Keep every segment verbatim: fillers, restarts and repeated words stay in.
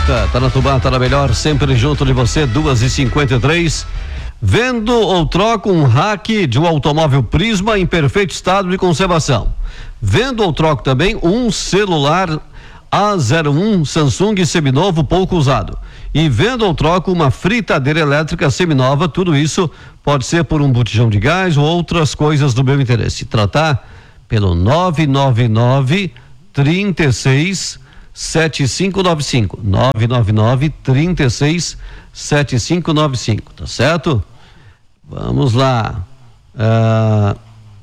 volta, tá na Tubá, tá na melhor, sempre junto de você, duas e cinquenta e três. Vendo ou troco um rack de um automóvel Prisma em perfeito estado de conservação. Vendo ou troco também um celular A zero um Samsung seminovo pouco usado. E vendo ou troco uma fritadeira elétrica seminova, tudo isso pode ser por um botijão de gás ou outras coisas do meu interesse. Tratar pelo nove nove nove, trinta e seis, setenta e cinco noventa e cinco. nove nove nove, trinta e seis, setenta e cinco noventa e cinco, tá certo? Vamos lá. Ah,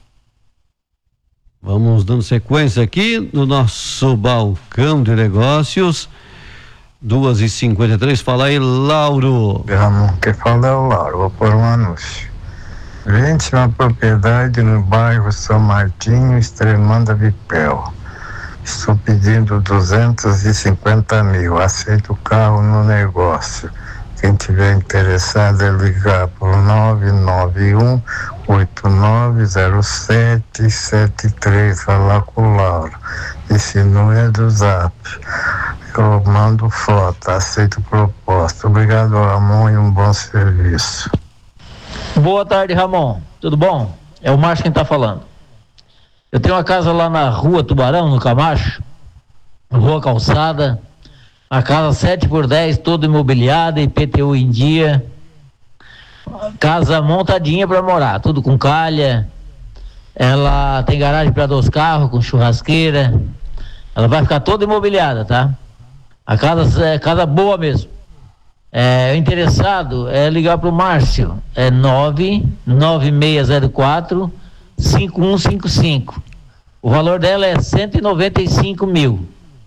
vamos dando sequência aqui no nosso balcão de negócios. duas e cinquenta e três, fala aí, Lauro. Ramon, quem fala é o Lauro, vou pôr um anúncio. Vende uma propriedade no bairro São Martinho, Extremanda Vipel. Estou pedindo duzentos e cinquenta mil, aceito o carro no negócio. Quem tiver interessado é ligar por nove nove um, oito nove zero sete sete três, falar com o Lauro. Esse número é do Zap. Eu mando foto, aceito proposta. Obrigado, Ramon, e um bom serviço. Boa tarde, Ramon. Tudo bom? É o Márcio quem tá falando. Eu tenho uma casa lá na rua Tubarão, no Camacho, rua Calçada. A casa sete por dez, toda imobiliada, I P T U em dia. Casa montadinha para morar, tudo com calha. Ela tem garagem para dois carros, com churrasqueira. Ela vai ficar toda imobiliada, tá? A casa é casa boa mesmo. É, o interessado é ligar pro Márcio. É nove nove seis zero quatro, cinco um cinco cinco. O valor dela é cento e noventa e cinco mil.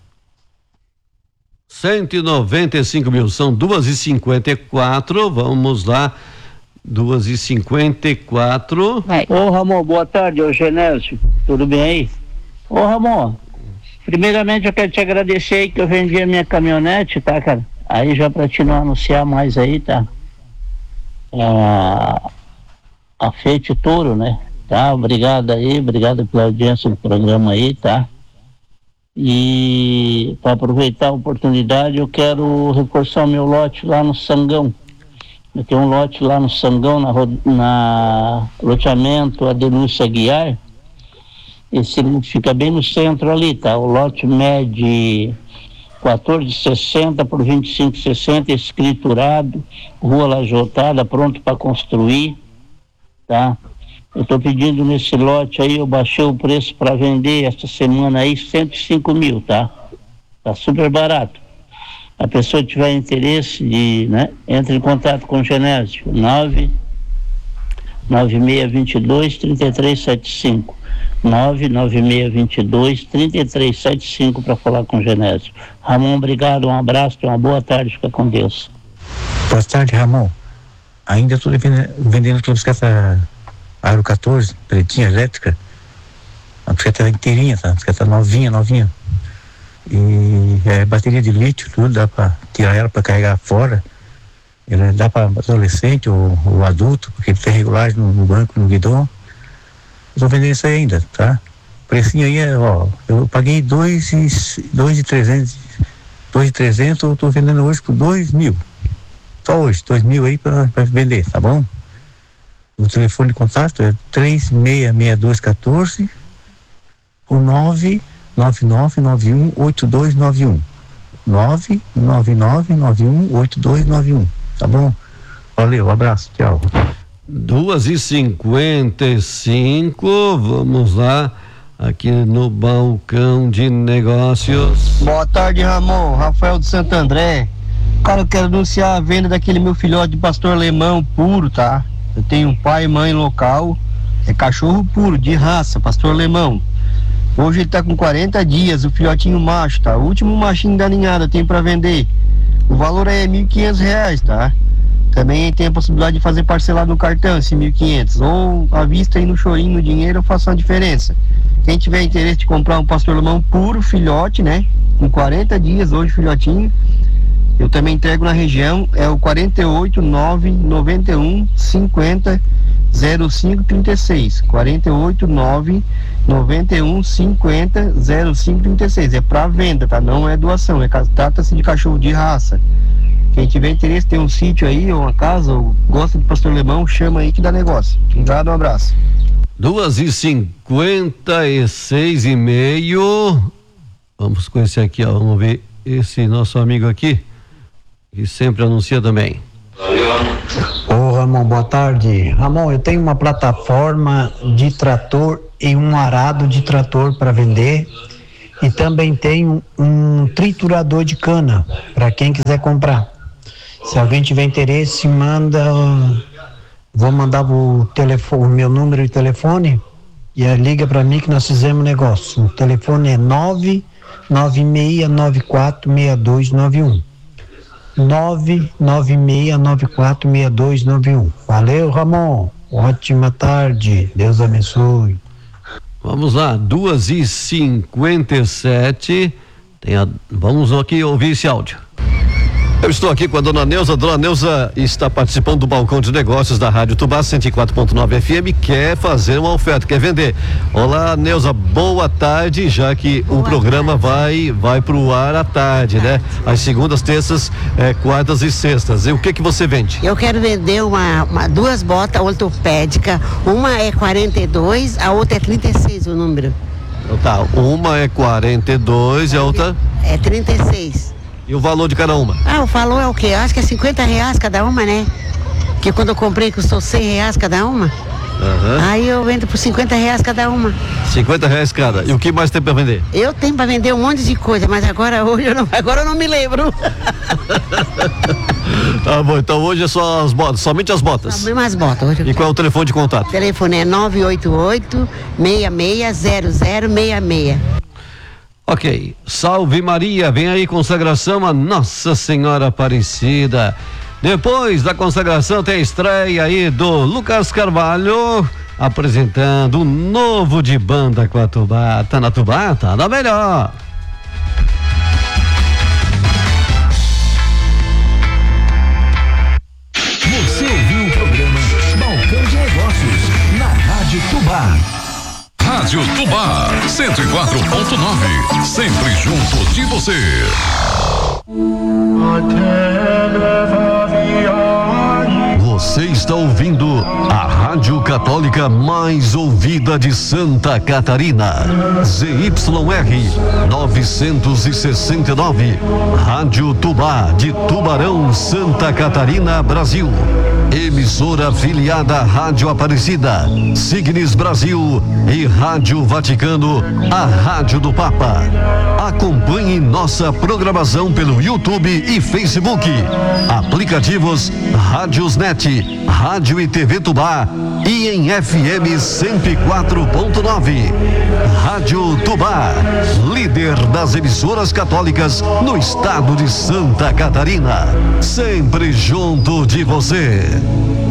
cento e noventa e cinco mil, são duas e cinquenta e quatro, vamos lá, duas e cinquenta e quatro. Ô Ramon, boa tarde, ô Genésio, tudo bem aí? Ô Ramon, primeiramente eu quero te agradecer aí que eu vendi a minha caminhonete, tá, cara? Aí já pra te não anunciar mais aí, tá? A, a Fiat Toro, né? Tá, obrigado aí, obrigado pela audiência do programa aí, tá? E para aproveitar a oportunidade, eu quero reforçar o meu lote lá no Sangão. Eu tenho um lote lá no Sangão, na, na loteamento Adenúncia Aguiar. Esse fica bem no centro ali, tá? O lote mede quatorze sessenta por vinte e cinco sessenta, escriturado, rua lajotada, pronto para construir, tá? Eu estou pedindo nesse lote aí, eu baixei o preço para vender essa semana aí, cento e cinco mil, tá? Tá super barato. A pessoa que tiver interesse de, né, entre em contato com o Genésio, nove nove seis dois dois, três três sete cinco. nove nove seis dois dois, três três sete cinco para falar com o Genésio. Ramon, obrigado, um abraço, uma boa tarde, fica com Deus. Boa tarde, Ramon. Ainda estou vendendo, vendendo todas essa Aro quatorze, pretinha, elétrica. A bicicleta inteirinha, tá? A bicicleta novinha, novinha. E é bateria de lítio, tudo, dá pra tirar ela pra carregar fora. Ela dá pra adolescente ou, ou adulto, porque ele tem regulagem no, no banco, no guidão. Eu tô vendendo isso aí ainda, tá? O precinho aí é, ó, eu paguei dois e, dois e trezentos, dois e trezentos, eu tô vendendo hoje por dois mil. Só hoje, dois mil aí pra, pra vender, tá bom? O telefone de contato é três seis seis dois um quatro ou nove nove nove nove um oito dois nove um. nove nove nove nove um oito dois nove um. Tá bom? Valeu, abraço, tchau. duas e cinquenta e cinco, vamos lá, aqui no balcão de negócios. Boa tarde, Ramon. Rafael de Santo André. Cara, eu quero anunciar a venda daquele meu filhote de pastor alemão puro, tá? Eu tenho pai e mãe local, é cachorro puro, de raça, pastor alemão. Hoje ele tá com quarenta dias, o filhotinho macho, tá? O último machinho da ninhada tem pra vender. O valor é mil e quinhentos reais, tá? Também tem a possibilidade de fazer parcelado no cartão, esse mil e quinhentos. Ou à vista aí no chorinho, no dinheiro, eu faço uma diferença. Quem tiver interesse de comprar um pastor alemão puro, filhote, né? Com quarenta dias, hoje filhotinho. Eu também entrego na região, é o quarenta e oito, nove, noventa e um, cinquenta, zero cinco três seis, quatro oito nove, nove um cinco zero, zero cinco três seis. É para venda, tá? Não é doação, é, trata-se de cachorro de raça. Quem tiver interesse, tem um sítio aí, ou uma casa, ou gosta de pastor alemão, chama aí que dá negócio. Obrigado, um abraço. duas e cinquenta e seis e meio. Vamos com esse aqui, ó. Vamos ver esse nosso amigo aqui, que sempre anuncia também. Ô Ramon, boa tarde. Ramon, eu tenho uma plataforma de trator e um arado de trator para vender, e também tenho um triturador de cana para quem quiser comprar. Se alguém tiver interesse, manda, vou mandar o telefone, o meu número de telefone, e aí liga para mim que nós fizemos negócio. O telefone é nove nove seis nove quatro seis dois nove um. nove nove seis nove quatro seis dois nove um. Valeu, Ramon. Ótima tarde. Deus abençoe. Vamos lá, duas e cinquenta e sete. Tem a... Vamos aqui ouvir esse áudio. Eu estou aqui com a dona Neuza. Dona Neuza está participando do balcão de negócios da Rádio Tubá cento e quatro ponto nove F M, quer fazer uma oferta, quer vender. Olá, Neuza, boa tarde, já que boa o programa tarde. vai vai pro ar à tarde, né? Às segundas, terças, eh, quartas e sextas. E o que que você vende? Eu quero vender uma, uma duas botas ortopédicas, uma é quarenta e dois, a outra é trinta e seis o número. Então, tá, uma é quarenta e dois e a outra? É trinta e seis. E o valor de cada uma? Ah, o valor é o quê? Acho que é cinquenta reais cada uma, né? Que quando eu comprei custou cem reais cada uma. Uhum. Aí eu vendo por cinquenta reais cada uma. cinquenta reais cada. E o que mais tem pra vender? Eu tenho pra vender um monte de coisa, mas agora hoje eu não, agora eu não me lembro. Tá bom, então hoje é só as botas, somente as botas. Somente as botas. Hoje e qual é o telefone de contato? O telefone é nove oito oito, seis seis zero zero seis seis. Ok, salve Maria, vem aí consagração a Nossa Senhora Aparecida. Depois da consagração tem a estreia aí do Lucas Carvalho, apresentando um novo de banda com a Tubá. Tá na Tubá? Tá na melhor. Você ouviu o programa Balcão de Negócios na Rádio Tubá. Rádio Tubá, cento e quatro ponto nove, sempre junto de você. Você está ouvindo a Rádio Católica mais ouvida de Santa Catarina. Z Y R novecentos e sessenta e nove. Rádio Tubá de Tubarão, Santa Catarina, Brasil. Emissora afiliada à Rádio Aparecida, Signes Brasil e Rádio Vaticano, a Rádio do Papa. Acompanhe nossa programação pelo YouTube e Facebook. Aplicativos Rádiosnet, Rádio e T V Tubá e em F M cento e quatro ponto nove. Rádio Tubá, líder das emissoras católicas no estado de Santa Catarina. Sempre junto de você.